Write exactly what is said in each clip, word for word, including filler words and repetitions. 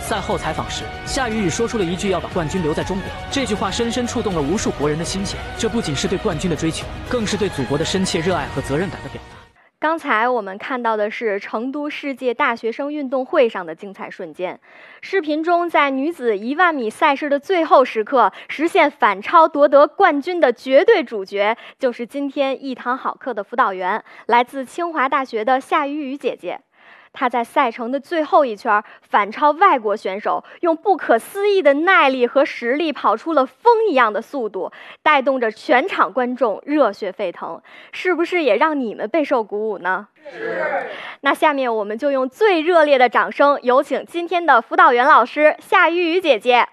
赛后采访时，夏雨雨说出了一句要把冠军留在中国，这句话深深触动了无数国人的心弦。这不仅是对冠军的追求，更是对祖国的深切热爱和责任感的表达。 刚才我们看到的是成都世界大学生运动会上的精彩瞬间。视频中，在女子一万米赛事的最后时刻，实现反超夺得冠军的绝对主角，就是今天一堂好课的辅导员，来自清华大学的夏雨雨姐姐。她在赛程的最后一圈反超外国选手，用不可思议的耐力和实力跑出了风一样的速度，带动着全场观众热血沸腾，是不是也让你们备受鼓舞呢？是。那下面我们就用最热烈的掌声，有请今天的辅导员老师夏雨雨姐姐。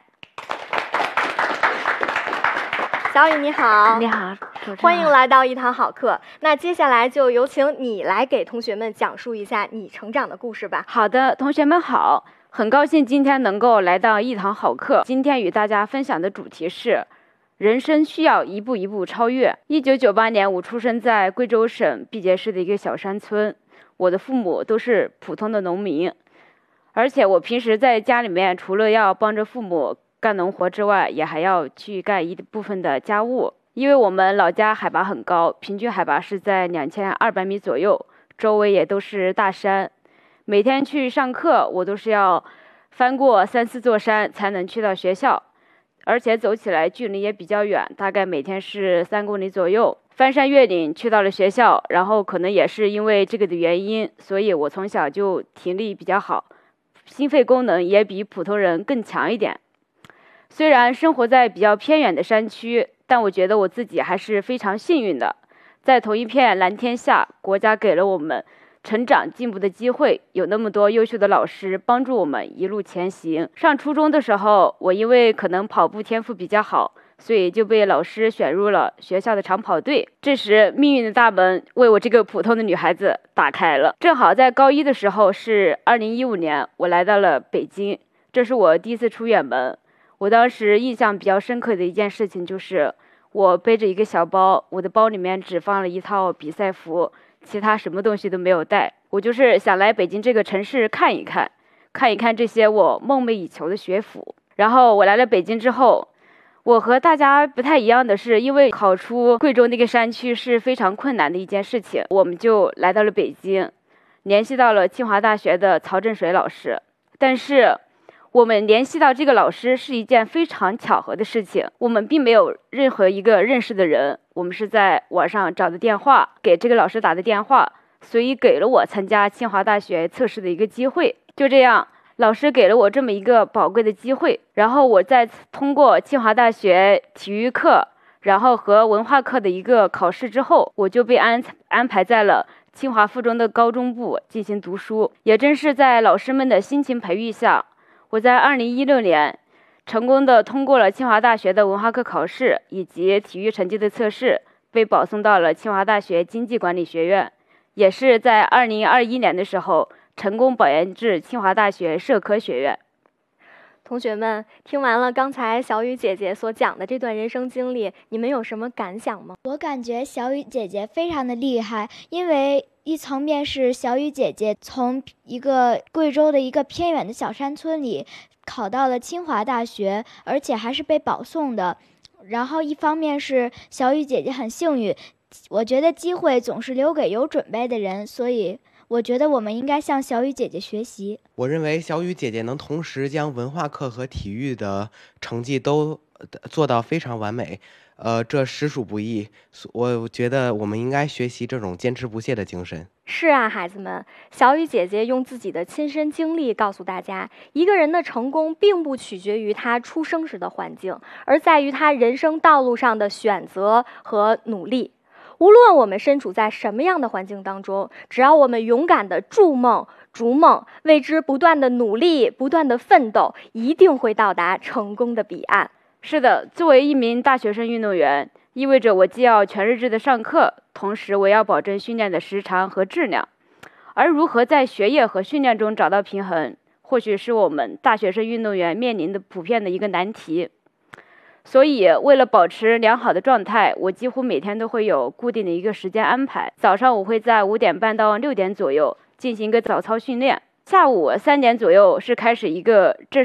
小雨你好。 你好， 欢迎来到一堂好课。那接下来就有请你来给同学们讲述一下你成长的故事吧。 好的，同学们好，很高兴今天能够来到一堂好课。今天与大家分享的主题是人生需要一步一步超越。一九九八年，我出生在贵州省毕节市的一个小山村，我的父母都是普通的农民，而且我平时在家里面除了要帮着父母干农活之外，也还要去干一部分的家务。因为我们老家海拔很高，平均海拔是在两千二百米左右，周围也都是大山。每天去上课，我都是要翻过三四座山才能去到学校，而且走起来距离也比较远，大概每天是三公里左右。翻山越岭去到了学校，然后可能也是因为这个的原因，所以我从小就体力比较好，心肺功能也比普通人更强一点。虽然生活在比较偏远的山区，但我觉得我自己还是非常幸运的，在同一片蓝天下，国家给了我们成长进步的机会，有那么多优秀的老师帮助我们一路前行。上初中的时候，我因为可能跑步天赋比较好，所以就被老师选入了学校的长跑队。这时命运的大门为我这个普通的女孩子打开了。正好在高一的时候，是二零一五年，我来到了北京，这是我第一次出远门。我当时印象比较深刻的一件事情就是，我背着一个小包，我的包里面只放了一套比赛服，其他什么东西都没有带。我就是想来北京这个城市看一看，看一看这些我梦寐以求的学府。然后我来了北京之后，我和大家不太一样的是，因为考出贵州那个山区是非常困难的一件事情，我们就来到了北京，联系到了清华大学的曹振水老师。但是我们联系到这个老师是一件非常巧合的事情，我们并没有任何一个认识的人，我们是在网上找的电话，给这个老师打的电话，所以给了我参加清华大学测试的一个机会。就这样，老师给了我这么一个宝贵的机会，然后我再通过清华大学体育课，然后和文化课的一个考试之后，我就被安安排在了清华附中的高中部进行读书。也正是在老师们的辛勤培育下，我在二零一六年成功的通过了清华大学的文化课考试以及体育成绩的测试，被保送到了清华大学经济管理学院。也是在二零二一年的时候，成功保研至清华大学社科学院。 同学们，听完了刚才小雨姐姐所讲的这段人生经历，你们有什么感想吗？ 我感觉小雨姐姐非常的厉害，因为一层面是小雨姐姐从一个贵州的一个偏远的小山村里考到了清华大学，而且还是被保送的。然后一方面是小雨姐姐很幸运，我觉得机会总是留给有准备的人，所以我觉得我们应该向小雨姐姐学习。 我认为小雨姐姐能同时将文化课和体育的成绩都做到非常完美，呃，这实属不易。我觉得我们应该学习这种坚持不懈的精神。 是啊，孩子们，小雨姐姐用自己的亲身经历告诉大家，一个人的成功并不取决于他出生时的环境，而在于他人生道路上的选择和努力。无论我们身处在什么样的环境当中，只要我们勇敢地筑梦、逐梦，为之不断的努力、不断的奋斗，一定会到达成功的彼岸。 是的，作为一名大学生运动员，意味着我既要全日制的上课，同时我要保证训练的时长和质量。而如何在学业和训练中找到平衡，或许是我们大学生运动员面临的普遍的一个难题。所以为了保持良好的状态，我几乎每天都会有固定的一个时间安排。早上我会在五点半到六点左右进行一个早操训练，下午三点左右是开始一个正